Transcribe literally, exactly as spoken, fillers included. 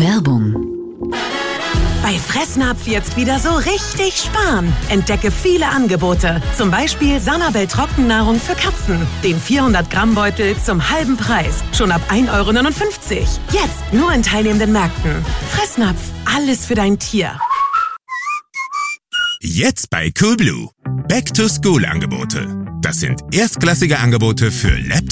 Werbung. Bei Fressnapf jetzt wieder so richtig sparen. Entdecke viele Angebote. Zum Beispiel Sanabel Trockennahrung für Katzen. Den vierhundert Gramm Beutel zum halben Preis. Schon ab ein Euro neunundfünfzig. Jetzt nur in teilnehmenden Märkten. Fressnapf. Alles für dein Tier. Jetzt bei Coolblue. Back-to-School-Angebote. Das sind erstklassige Angebote für Laptops,